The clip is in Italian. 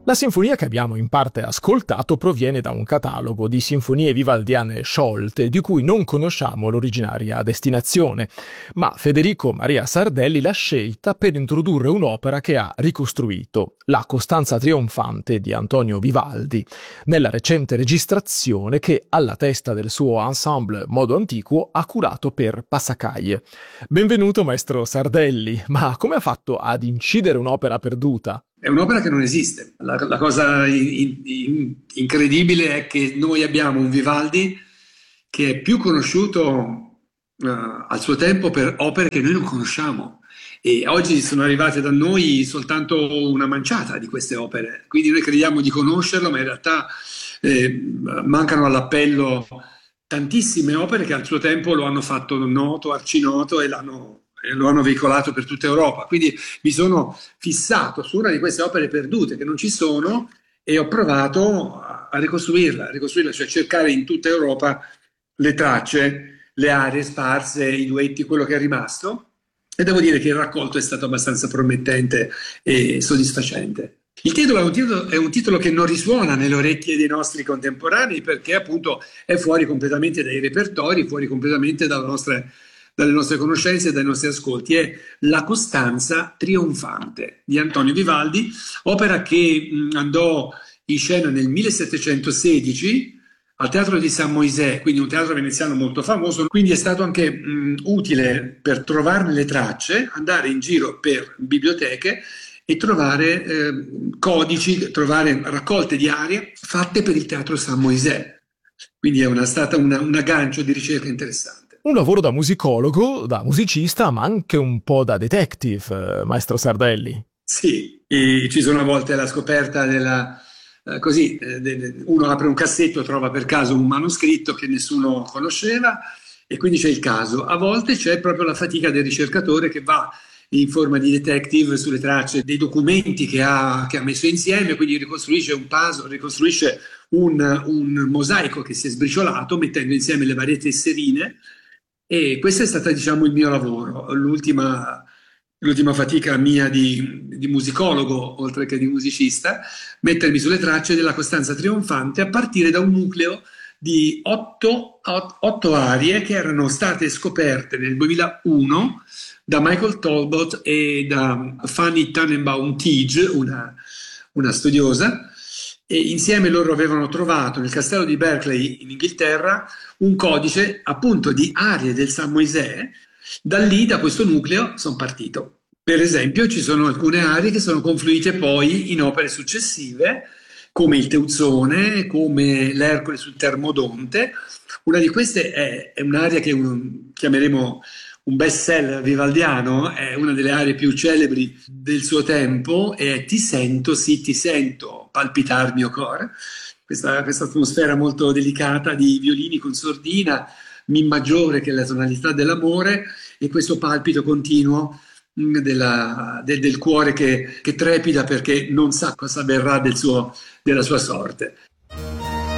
La sinfonia che abbiamo in parte ascoltato proviene da un catalogo di sinfonie vivaldiane sciolte di cui non conosciamo l'originaria destinazione, ma Federico Maria Sardelli l'ha scelta per introdurre un'opera che ha ricostruito, la Costanza trionfante di Antonio Vivaldi, nella recente registrazione che alla testa del suo ensemble Modo Antiquo ha curato per Passacaglie. Benvenuto maestro Sardelli, ma come ha fatto ad incidere un'opera perduta? È un'opera che non esiste. La cosa incredibile è che noi abbiamo un Vivaldi che è più conosciuto al suo tempo per opere che noi non conosciamo. E oggi sono arrivate da noi soltanto una manciata di queste opere. Quindi noi crediamo di conoscerlo, ma in realtà mancano all'appello tantissime opere che al suo tempo lo hanno fatto noto, arcinoto e lo hanno veicolato per tutta Europa. Quindi mi sono fissato su una di queste opere perdute che non ci sono e ho provato a ricostruirla, cioè cercare in tutta Europa le tracce, le aree sparse, i duetti, quello che è rimasto. E devo dire che il raccolto è stato abbastanza promettente e soddisfacente. Il titolo è un titolo che non risuona nelle orecchie dei nostri contemporanei perché appunto è fuori completamente dai repertori, fuori completamente dalle nostre conoscenze e dai nostri ascolti. È La Costanza trionfante di Antonio Vivaldi, opera che andò in scena nel 1716 al Teatro di San Moisè, quindi un teatro veneziano molto famoso, quindi è stato anche utile per trovarne le tracce, andare in giro per biblioteche e trovare codici, trovare raccolte di arie fatte per il Teatro San Moisè. Quindi è stata un aggancio di ricerca interessante. Un lavoro da musicologo, da musicista, ma anche un po' da detective, maestro Sardelli. Sì, e ci sono a volte la scoperta uno apre un cassetto, trova per caso un manoscritto che nessuno conosceva e quindi c'è il caso. A volte c'è proprio la fatica del ricercatore che va in forma di detective sulle tracce dei documenti che ha messo insieme, quindi ricostruisce un puzzle, ricostruisce un mosaico che si è sbriciolato mettendo insieme le varie tesserine. E questo è stato, diciamo, il mio lavoro, l'ultima fatica mia di musicologo, oltre che di musicista, mettermi sulle tracce della Costanza trionfante a partire da un nucleo di otto arie che erano state scoperte nel 2001 da Michael Talbot e da Fanny Tannenbaum-Tige, una studiosa, e insieme loro avevano trovato nel castello di Berkeley in Inghilterra un codice appunto di arie del San Moisè. Da lì, da questo nucleo, sono partito. Per esempio, ci sono alcune arie che sono confluite poi in opere successive, come il Teuzzone, come l'Ercole sul Termodonte. Una di queste è un'aria che chiameremo un best seller vivaldiano, è una delle arie più celebri del suo tempo, e Ti sento, sì, ti sento, palpitar mio cor. Questa atmosfera molto delicata di violini con sordina, mi maggiore che è la tonalità dell'amore, e questo palpito continuo del cuore che trepida perché non sa cosa avverrà della sua sorte.